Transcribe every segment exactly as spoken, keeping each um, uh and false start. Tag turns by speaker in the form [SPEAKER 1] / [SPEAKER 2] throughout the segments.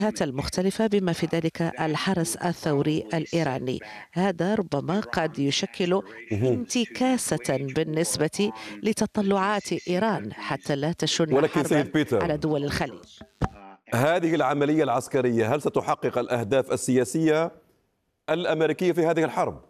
[SPEAKER 1] المختلفة بما في ذلك الحرس الثوري الإيراني. هذا ربما قد يشكل
[SPEAKER 2] مهم.
[SPEAKER 1] انتكاسة بالنسبة لتطلعات إيران حتى لا تشن
[SPEAKER 2] ولكن
[SPEAKER 1] حربا
[SPEAKER 2] سيد بيتر،
[SPEAKER 1] على دول الخليج.
[SPEAKER 2] هذه العملية العسكرية هل ستحقق الأهداف السياسية الأمريكية في هذه الحرب؟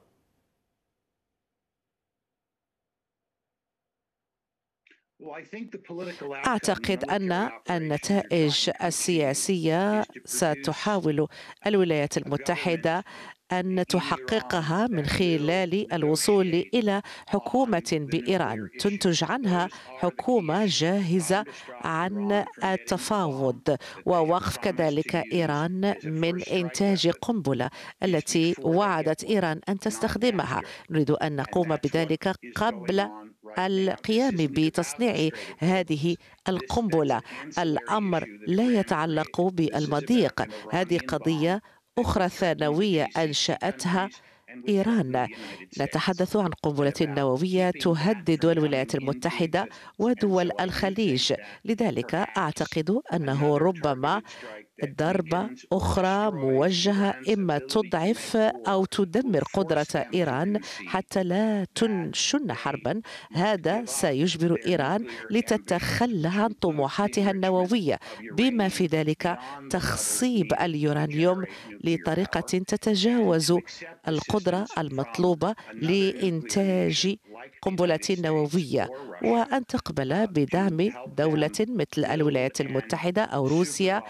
[SPEAKER 1] أعتقد أن النتائج السياسية ستحاول الولايات المتحدة أن تحققها من خلال الوصول إلى حكومة بإيران تنتج عنها حكومة جاهزة عن التفاوض ووقف كذلك إيران من إنتاج قنبلة التي وعدت إيران أن تستخدمها. نريد أن نقوم بذلك قبل القيام بتصنيع هذه القنبلة. الأمر لا يتعلق بالمضيق، هذه قضية أخرى ثانوية أنشأتها إيران. نتحدث عن قنبلة نووية تهدد الولايات المتحدة ودول الخليج. لذلك أعتقد أنه ربما ضربة أخرى موجهة إما تضعف أو تدمر قدرة إيران حتى لا تنشن حربا. هذا سيجبر إيران لتتخلى عن طموحاتها النووية بما في ذلك تخصيب اليورانيوم لطريقة تتجاوز القدرة المطلوبة لإنتاج قنبلة نووية، وأن تقبل بدعم دولة مثل الولايات المتحدة أو روسيا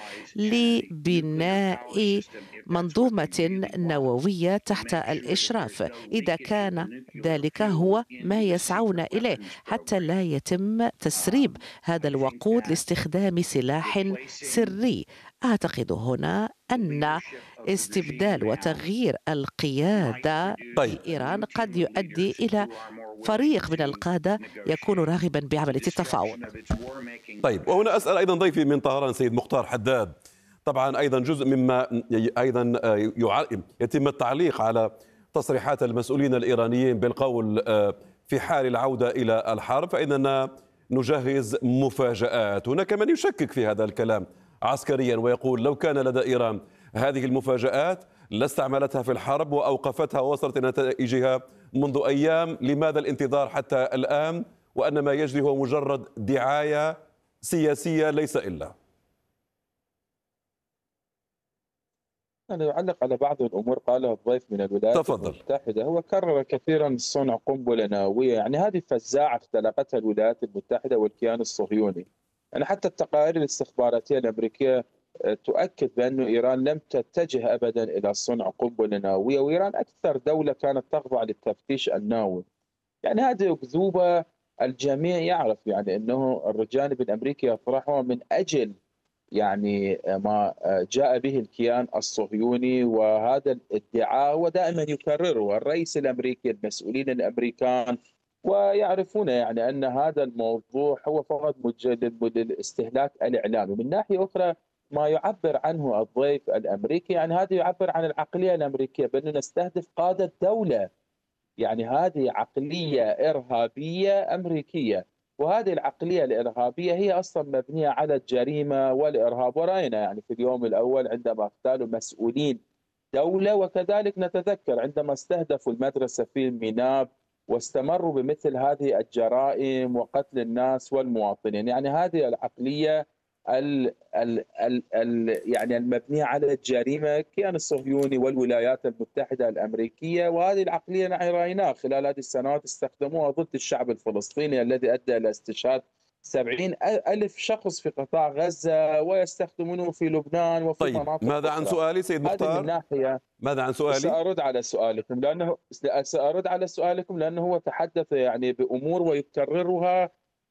[SPEAKER 1] لبناء منظومة نووية تحت الإشراف، إذا كان ذلك هو ما يسعون إليه، حتى لا يتم تسريب هذا الوقود لاستخدام سلاح سري. أعتقد هنا أن استبدال وتغيير القيادة في
[SPEAKER 2] طيب
[SPEAKER 1] إيران قد يؤدي إلى فريق من القادة يكون راغبا بعملية التفاوض.
[SPEAKER 2] طيب وهنا أسأل أيضا ضيفي من طهران سيد مختار حداد. طبعا أيضا جزء مما أيضا يتم التعليق على تصريحات المسؤولين الإيرانيين بالقول في حال العودة إلى الحرب فإننا نجهز مفاجآت. هناك من يشكك في هذا الكلام عسكريا ويقول لو كان لدى إيران هذه المفاجآت لاستعملتها في الحرب وأوقفتها ووصلت إلى نتائجها منذ أيام. لماذا الانتظار حتى الآن وأن ما يجري هو مجرد دعاية سياسية ليس إلا؟
[SPEAKER 3] أنا أعلق على بعض الأمور قالها الضيف من الولايات
[SPEAKER 2] تفضل.
[SPEAKER 3] المتحدة. هو كرر كثيرا صنع قنبلة نووية، يعني هذه فزاعة اختلقتها الولايات المتحدة والكيان الصهيوني. يعني حتى التقارير الاستخباراتية الأمريكية تؤكد بأن إيران لم تتجه أبدا إلى صنع قنبلة نووية، وإيران أكثر دولة كانت تخضع للتفتيش النووي. يعني هذه أكذوبة الجميع يعرف يعني أنه الجانب الأمريكي يطرحها من أجل يعني ما جاء به الكيان الصهيوني، وهذا الادعاء هو دائما يكرره الرئيس الأمريكي المسؤولين الأمريكان، ويعرفون يعني أن هذا الموضوع هو فقط للاستهلاك الإعلامي. من ناحية أخرى ما يعبر عنه الضيف الأمريكي يعني هذا يعبر عن العقلية الأمريكية بأننا نستهدف قادة دولة، يعني هذه عقلية إرهابية أمريكية، وهذه العقلية الإرهابية هي أصلا مبنية على الجريمة والإرهاب. ورأينا يعني في اليوم الأول عندما اغتالوا مسؤولين دولة، وكذلك نتذكر عندما استهدفوا المدرسة في الميناب واستمروا بمثل هذه الجرائم وقتل الناس والمواطنين. يعني هذه العقلية ال ال ال ال يعني المبنية على الجريمة الكيان الصهيوني والولايات المتحدة الأمريكية، وهذه العقلية نحن رأيناها خلال هذه السنوات استخدموها ضد الشعب الفلسطيني الذي أدى إلى استشهاد سبعين ألف شخص في قطاع غزة، ويستخدمونه في لبنان وفي
[SPEAKER 2] طيب
[SPEAKER 3] مناطق
[SPEAKER 2] ماذا عن
[SPEAKER 3] أخرى.
[SPEAKER 2] سؤالي سيد
[SPEAKER 3] هذه من
[SPEAKER 2] مختار؟
[SPEAKER 3] ناحية.
[SPEAKER 2] ماذا عن سؤالي؟
[SPEAKER 3] سأرد على سؤالكم لأنه سأرد على سؤالكم لأنه هو تحدث يعني بأمور ويكررها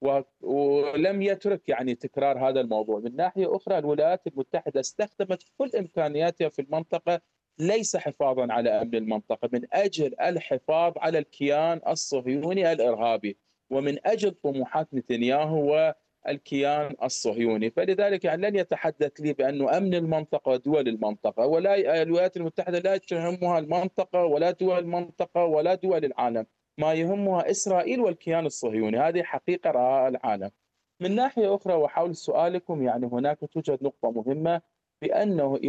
[SPEAKER 3] ولم يترك يعني تكرار هذا الموضوع. من ناحية أخرى الولايات المتحدة استخدمت كل إمكانياتها في المنطقة ليس حفاظا على أمن المنطقة، من أجل الحفاظ على الكيان الصهيوني الإرهابي ومن أجل طموحات نتنياهو والكيان الصهيوني. فلذلك يعني لن يتحدث لي بأنه أمن المنطقة ودول المنطقة، ولا الولايات المتحدة لا تهمها المنطقة ولا دول المنطقة ولا دول العالم، ما يهمها إسرائيل والكيان الصهيوني. هذه حقيقة رأى العالم. من ناحية أخرى وحول سؤالكم يعني هناك توجد نقطة مهمة، بأنه